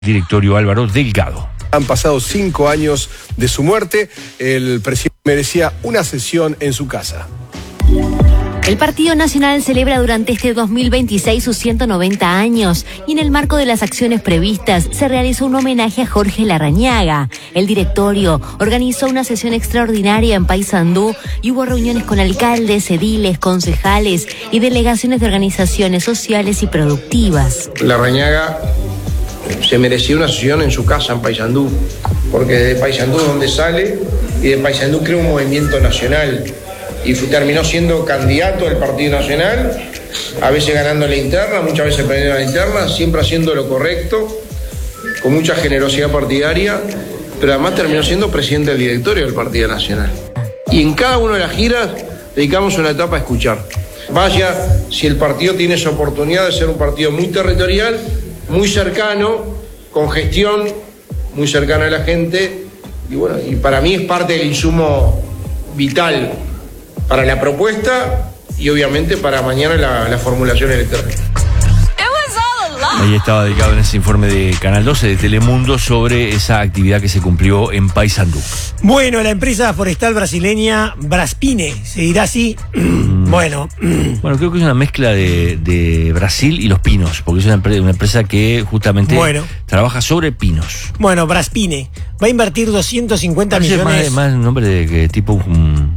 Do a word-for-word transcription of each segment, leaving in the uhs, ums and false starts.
Directorio Álvaro Delgado. Han pasado cinco años de su muerte. El presidente merecía una sesión en su casa. El Partido Nacional celebra durante este dos mil veintiséis sus ciento noventa años y en el marco de las acciones previstas se realizó un homenaje a Jorge Larrañaga. El directorio organizó una sesión extraordinaria en Paysandú y hubo reuniones con alcaldes, ediles, concejales y delegaciones de organizaciones sociales y productivas. Larrañaga se merecía una sesión en su casa en Paysandú, porque de Paysandú es donde sale y de Paysandú creó un movimiento nacional. Y terminó siendo candidato del Partido Nacional, a veces ganando la interna, muchas veces perdiendo la interna, siempre haciendo lo correcto, con mucha generosidad partidaria, pero además terminó siendo presidente del directorio del Partido Nacional. Y en cada una de las giras dedicamos una etapa a escuchar. Vaya, si el partido tiene esa oportunidad de ser un partido muy territorial, muy cercano, con gestión, muy cercana a la gente, y bueno, y para mí es parte del insumo vital para la propuesta y obviamente para mañana la, la formulación electoral. Ahí estaba dedicado en ese informe de Canal doce de Telemundo sobre esa actividad que se cumplió en Paysandú. Bueno, la empresa forestal brasileña Braspine, ¿se dirá así? Mm. Bueno. Bueno, creo que es una mezcla de, de Brasil y los pinos, porque es una, una empresa que justamente bueno. trabaja sobre pinos. Bueno, Braspine va a invertir doscientos cincuenta millones. Más, más nombre de que tipo un...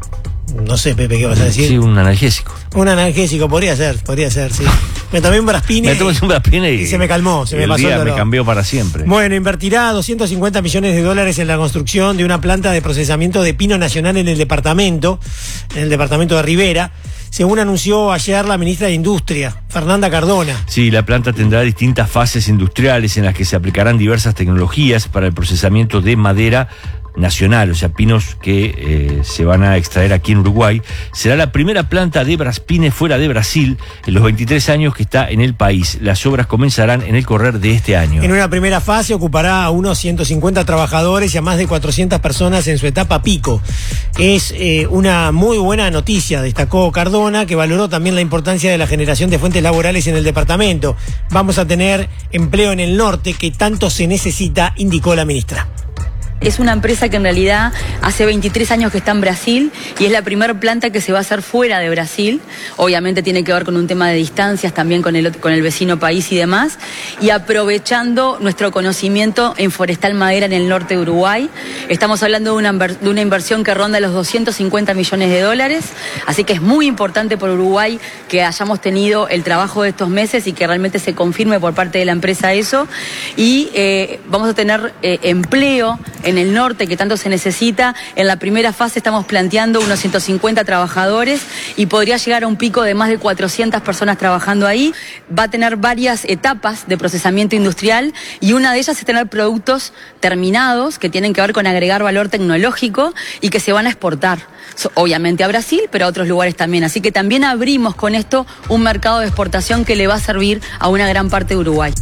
No sé, Pepe, ¿qué vas a decir? Sí, un analgésico. Un analgésico, podría ser, podría ser, sí. Me tomé un Braspine. Me tomé un Braspine y, y se me calmó, se me pasó el día el me cambió para siempre. Bueno, invertirá doscientos cincuenta millones de dólares en la construcción de una planta de procesamiento de pino nacional en el departamento, en el departamento de Rivera, según anunció ayer la ministra de Industria, Fernanda Cardona. Sí, la planta tendrá distintas fases industriales en las que se aplicarán diversas tecnologías para el procesamiento de madera nacional, o sea, pinos que eh, se van a extraer aquí en Uruguay. Será la primera planta de Braspine fuera de Brasil en los veintitrés años que está en el país. Las obras comenzarán en el correr de este año. En una primera fase ocupará a unos ciento cincuenta trabajadores y a más de cuatrocientas personas en su etapa pico. Es eh, una muy buena noticia, destacó Cardona, que valoró también la importancia de la generación de fuentes laborales en el departamento. Vamos a tener empleo en el norte que tanto se necesita, indicó la ministra. Es una empresa que en realidad hace veintitrés años que está en Brasil y es la primera planta que se va a hacer fuera de Brasil. Obviamente tiene que ver con un tema de distancias, también con el, con el vecino país y demás. Y aprovechando nuestro conocimiento en forestal madera en el norte de Uruguay. Estamos hablando de una, de una inversión que ronda los doscientos cincuenta millones de dólares. Así que es muy importante por Uruguay que hayamos tenido el trabajo de estos meses y que realmente se confirme por parte de la empresa eso. Y eh, vamos a tener eh, empleo en el norte que tanto se necesita. En la primera fase estamos planteando unos ciento cincuenta trabajadores y podría llegar a un pico de más de cuatrocientas personas trabajando ahí. Va a tener varias etapas de procesamiento industrial y una de ellas es tener productos terminados que tienen que ver con agregar valor tecnológico y que se van a exportar, obviamente a Brasil, pero a otros lugares también. Así que también abrimos con esto un mercado de exportación que le va a servir a una gran parte de Uruguay.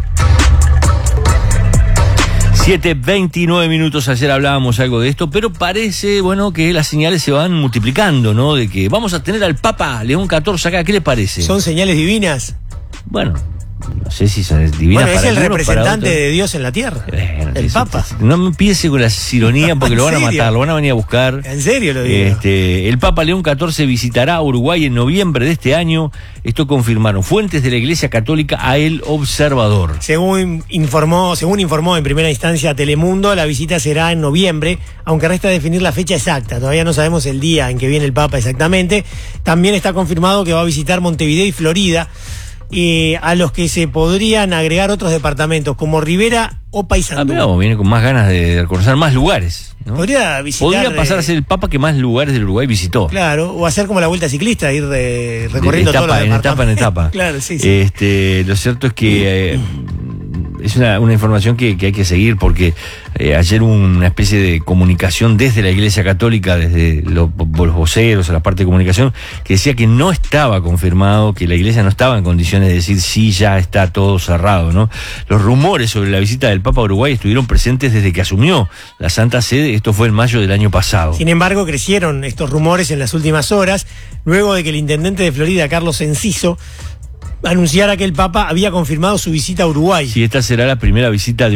siete veintinueve minutos, ayer hablábamos algo de esto, pero parece, bueno, que las señales se van multiplicando, ¿no? De que vamos a tener al Papa León catorce acá, ¿qué le parece? ¿Son señales divinas? Bueno, no sé si son divinas. Bueno, es para el algunos, representante de Dios en la tierra, bueno, el eso, Papa. No me empiece con la ironía porque lo van a matar, lo van a venir a buscar. ¿En serio lo digo? Este, el Papa León catorce visitará Uruguay en noviembre de este año. Esto confirmaron fuentes de la Iglesia Católica a El Observador. Según informó, según informó en primera instancia Telemundo, la visita será en noviembre, aunque resta definir la fecha exacta. Todavía no sabemos el día en que viene el Papa exactamente. También está confirmado que va a visitar Montevideo y Florida, y a los que se podrían agregar otros departamentos como Rivera o Paysandú. Ah, pero viene con más ganas de conocer más lugares, ¿no? Podría visitar. Podría pasar eh, a ser el Papa que más lugares del Uruguay visitó. Claro, o hacer como la vuelta ciclista, ir de, recorriendo de etapa, todos los en etapa en etapa. Claro, sí, sí. Este, lo cierto es que eh, es una, una información que, que hay que seguir porque eh, ayer hubo una especie de comunicación desde la Iglesia Católica, desde los, los voceros, a la parte de comunicación, que decía que no estaba confirmado, que la Iglesia no estaba en condiciones de decir sí, ya está todo cerrado, ¿no? Los rumores sobre la visita del Papa a Uruguay estuvieron presentes desde que asumió la Santa Sede. Esto fue en mayo del año pasado. Sin embargo, crecieron estos rumores en las últimas horas, luego de que el intendente de Florida, Carlos Enciso, anunciara que el Papa había confirmado su visita a Uruguay. Si esta será la primera visita de